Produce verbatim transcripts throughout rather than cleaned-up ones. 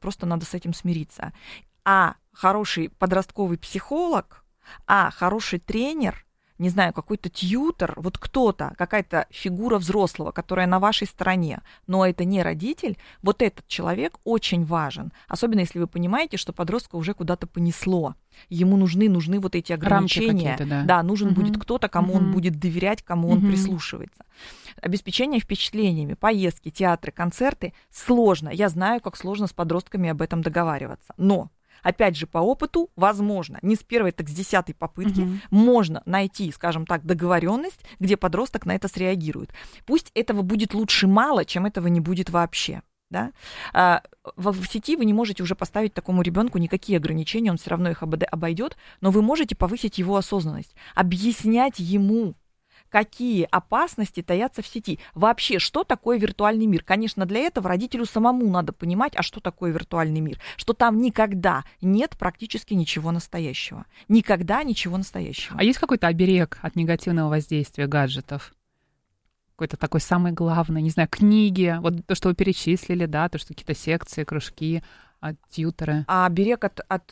просто надо с этим смириться. А хороший подростковый психолог, а хороший тренер, не знаю, какой-то тьютор, вот кто-то, какая-то фигура взрослого, которая на вашей стороне, но это не родитель, вот этот человек очень важен. Особенно если вы понимаете, что подростка уже куда-то понесло. Ему нужны, нужны вот эти ограничения. Да. да, нужен угу. будет кто-то, кому угу. он будет доверять, кому он угу. прислушивается. Обеспечение впечатлениями, поездки, театры, концерты сложно. Я знаю, как сложно с подростками об этом договариваться. Но опять же, по опыту, возможно, не с первой, так с десятой попытки угу. можно найти, скажем так, договоренность, где подросток на это среагирует. Пусть этого будет лучше мало, чем этого не будет вообще. Да? А, в, в сети вы не можете уже поставить такому ребенку никакие ограничения, он все равно их обойдет, но вы можете повысить его осознанность, объяснять ему, какие опасности таятся в сети. Вообще, что такое виртуальный мир? Конечно, для этого родителю самому надо понимать, а что такое виртуальный мир? Что там никогда нет практически ничего настоящего. Никогда ничего настоящего. А есть какой-то оберег от негативного воздействия гаджетов? Какой-то такой самый главный, не знаю, книги, вот то, что вы перечислили, да, то, что какие-то секции, кружки, от тьютеры. А берег от, от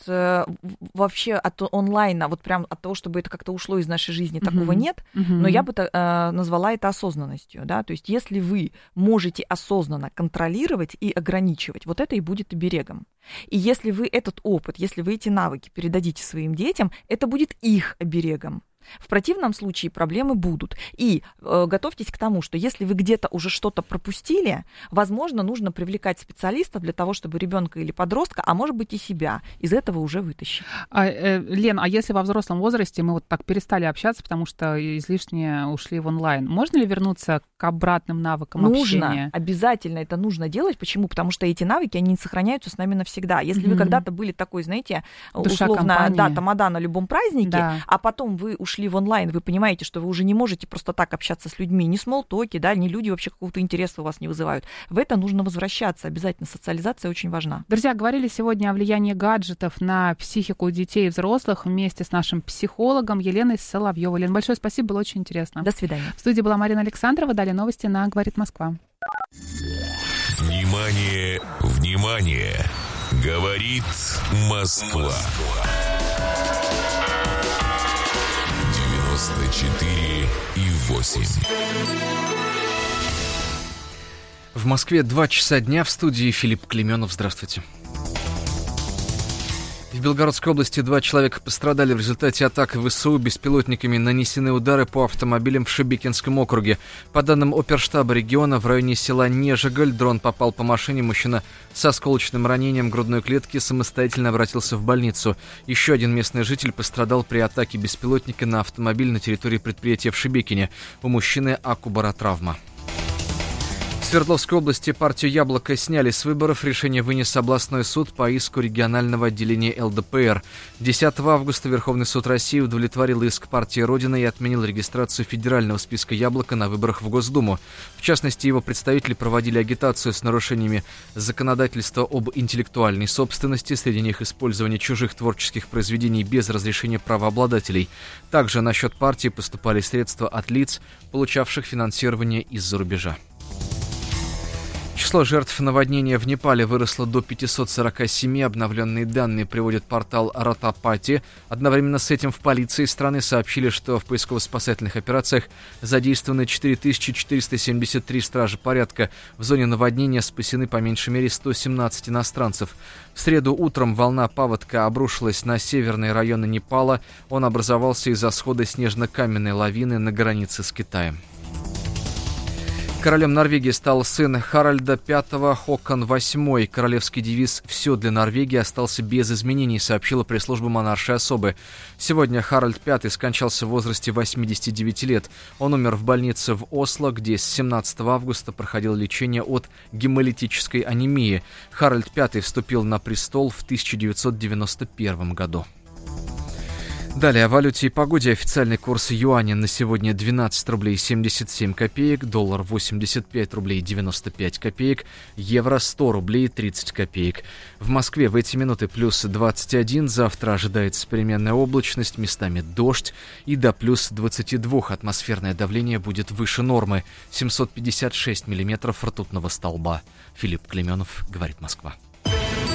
вообще от онлайна, вот прям от того, чтобы это как-то ушло из нашей жизни, uh-huh. такого нет, uh-huh. но я бы э, назвала это осознанностью, да, то есть если вы можете осознанно контролировать и ограничивать, вот это и будет оберегом. И если вы этот опыт, если вы эти навыки передадите своим детям, это будет их оберегом. В противном случае проблемы будут. И э, готовьтесь к тому, что если вы где-то уже что-то пропустили, возможно, нужно привлекать специалистов для того, чтобы ребенка или подростка, а может быть и себя, из этого уже вытащить. А, э, Лен, а если во взрослом возрасте мы вот так перестали общаться, потому что излишне ушли в онлайн, можно ли вернуться к обратным навыкам нужно, общения? Нужно, обязательно это нужно делать. Почему? Потому что эти навыки, они не сохраняются с нами навсегда. Если mm-hmm. вы когда-то были такой, знаете, душа условно, компании. да, тамада на любом празднике, да. а потом вы ушли в онлайн, вы понимаете, что вы уже не можете просто так общаться с людьми, ни смолтоки, да, ни люди вообще какого-то интереса у вас не вызывают. В это нужно возвращаться обязательно. Социализация очень важна. Друзья, говорили сегодня о влиянии гаджетов на психику детей и взрослых вместе с нашим психологом Еленой Соловьевой. Лен, большое спасибо, было очень интересно. До свидания. В студии была Марина Александрова. Далее новости на «Говорит Москва». Внимание, внимание! Говорит Москва. девяносто четыре и восемь. В Москве два часа дня, в студии Филипп Клеменов. Здравствуйте. В Белгородской области два человека пострадали в результате атак ВСУ. Беспилотниками нанесены удары по автомобилям в Шебекинском округе. По данным оперштаба региона, в районе села Нежеголь дрон попал по машине. Мужчина с осколочным ранением грудной клетки самостоятельно обратился в больницу. Еще один местный житель пострадал при атаке беспилотника на автомобиль на территории предприятия в Шебекине. У мужчины акубаротравма. В Свердловской области партию «Яблоко» сняли с выборов. Решение вынес областной суд по иску регионального отделения эл дэ пэ эр. десятого августа Верховный суд России удовлетворил иск партии «Родина» и отменил регистрацию федерального списка «Яблоко» на выборах в Госдуму. В частности, его представители проводили агитацию с нарушениями законодательства об интеллектуальной собственности, среди них использование чужих творческих произведений без разрешения правообладателей. Также на счет партии поступали средства от лиц, получавших финансирование из-за рубежа. Число жертв наводнения в Непале выросло до пятьсот сорок семь. Обновленные данные приводит портал Ратапати. Одновременно с этим в полиции страны сообщили, что в поисково-спасательных операциях задействованы четыре тысячи четыреста семьдесят три стражи порядка. В зоне наводнения спасены по меньшей мере сто семнадцать иностранцев. В среду утром волна паводка обрушилась на северные районы Непала. Он образовался из-за схода снежно-каменной лавины на границе с Китаем. Королем Норвегии стал сын Харальда пятого Хокон восьмой. Королевский девиз «Все для Норвегии» остался без изменений, сообщила пресс-служба монаршей особы. Сегодня Харальд пятый скончался в возрасте восьмидесяти девяти лет. Он умер в больнице в Осло, где с семнадцатого августа проходил лечение от гемолитической анемии. Харальд пятый вступил на престол в тысяча девятьсот девяносто первом году. Далее о валюте и погоде. Официальный курс юаня на сегодня двенадцать рублей семьдесят семь копеек, доллар восемьдесят пять рублей девяносто пять копеек, евро сто рублей тридцать копеек. В Москве в эти минуты плюс двадцать один, завтра ожидается переменная облачность, местами дождь, и до плюс двадцати двух атмосферное давление будет выше нормы, семьсот пятьдесят шесть миллиметров ртутного столба. Филипп Клеменов, говорит Москва.